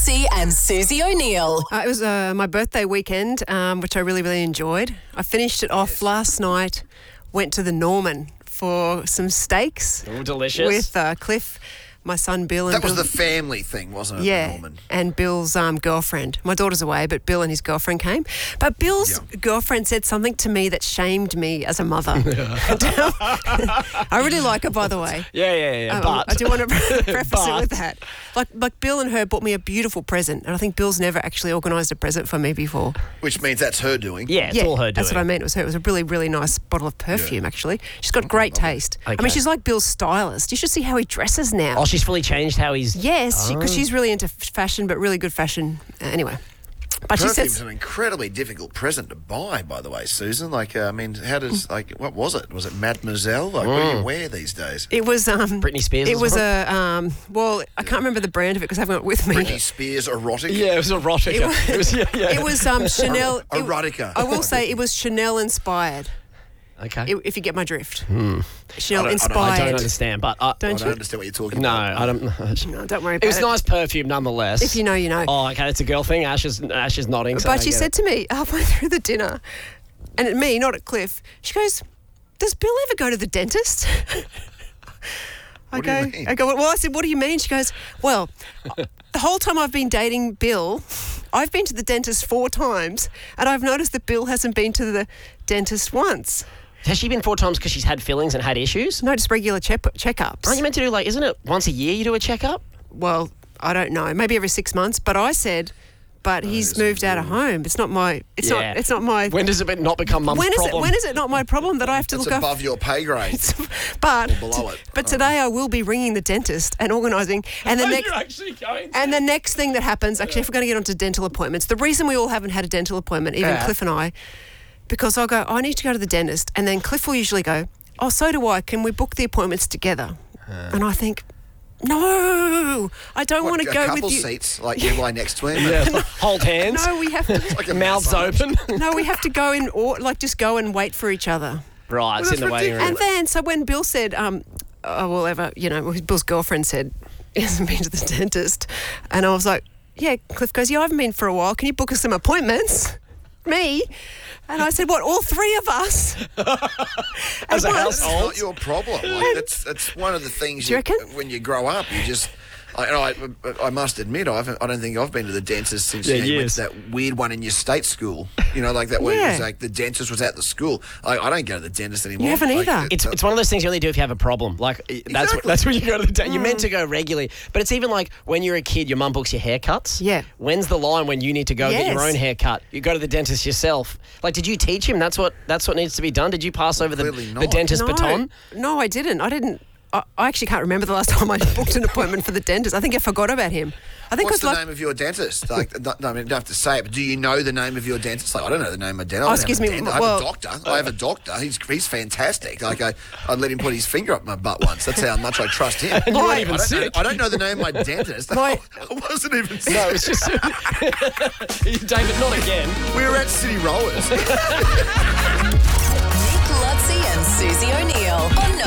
Lutzi and Susie O'Neill. It was my birthday weekend, which I really, really enjoyed. I finished it off last night, went to the Norman for some steaks. Oh, delicious. With Cliff, my son Bill. And That was Bill. the family thing, wasn't it, Yeah, Norman? and Bill's girlfriend. My daughter's away, but Bill and his girlfriend came. But Bill's girlfriend said something to me that shamed me as a mother. I really like her, by the way. Yeah. But I do want to preface it with that. Like Bill and her bought me a beautiful present, and I think Bill's never actually organised a present for me before. Which means that's her doing. yeah, it's all her doing. That's what I meant. It was her. It was a really, really nice bottle of perfume, actually. She's got great taste. I Okay. mean, she's like Bill's stylist. You should see how he dresses now. Oh, she's fully changed how he's... Yes, because she's really into fashion, but really good fashion. Anyway. But she Perfume's says... an incredibly difficult present to buy, by the way, Susan. I mean, how does, what was it? Was it Mademoiselle? What do you wear these days? It was... Britney Spears. It was I can't remember the brand of it because I haven't got it with me. Britney Spears erotic? Yeah, it was erotica. It was Chanel... Erotica. I will say it was Chanel inspired. Okay. If you get my drift. Chanel inspired. I don't understand, but... I Don't don't you? understand what you're talking No, about. I don't... No, don't worry about it. It was nice perfume nonetheless. If you know, you know. Oh, okay, it's a girl thing. Ash is nodding. So But I she get said it. to me halfway through the dinner, and at me, not at Cliff, she goes, "Does Bill ever go to the dentist?" What do you mean? I go, well, I said, "What do you mean?" She goes, "Well, the whole time I've been dating Bill, I've been to the dentist 4 times, and I've noticed that Bill hasn't been to the dentist once. Has she been 4 times because she's had fillings and had issues? No, just regular checkups." Aren't you meant to do, isn't it once a year you do a checkup? Well, I don't know, maybe every 6 months. But I said, "But he's moved out of home. It's not my. It's not my." When does it not become mum's problem? When is it not my problem that I have to It's look above your pay grade. But below it. But today I will be ringing the dentist and organising. And the Are next you actually going to? and the next thing that happens, actually, if we're going to get onto dental appointments, the reason we all haven't had a dental appointment, even Cliff and I, because I'll go, "I need to go to the dentist," and then Cliff will usually go, "Oh, so do I. Can we book the appointments together?" And I think, no, I don't want to A go couple with you. seats, like you lie next to him. Yeah, hold hands. No, we have to. Like a Mouths massage. open. No, we have to go in, or just go and wait for each other. Right, it's in the waiting room. And then, so when Bill said, Bill's girlfriend said he hasn't been to the dentist, and I was like, yeah, Cliff goes, yeah, I haven't been for a while. Can you book us some appointments? Me? And I said, what, all 3 of us? As a That's household. not your problem. That's one of the things Do you reckon? when you grow up, you just... I must admit, I don't think I've been to the dentist since you went years. to that weird one in your state school. That where it was Yeah. like the dentist was at the school. I don't go to the dentist anymore. You haven't either. It's one of those things you only do if you have a problem. That's when you go to the dentist. You're meant to go regularly. But it's even like when you're a kid, your mum books your haircuts. Yeah. When's the line when you need to go get your Yes. own haircut? You go to the dentist yourself. Did you teach him that's what needs to be done? Did you pass over the Clearly not. dentist baton? No, I didn't. I actually can't remember the last time I booked an appointment for the dentist. I think I forgot about him. I think What's it was the name of your dentist? I mean, you don't have to say it, but do you know the name of your dentist? I don't know the name of my dentist. Oh, excuse me, I have a doctor. I have a doctor. He's fantastic. I'd let him put his finger up my butt once. That's how much I trust him. And you weren't I even don't sick. know, I don't know the name of my dentist. I wasn't even sick. No, it's just... David, not again. We were at City Rollers. Nick Lutzi and Susie O'Neill on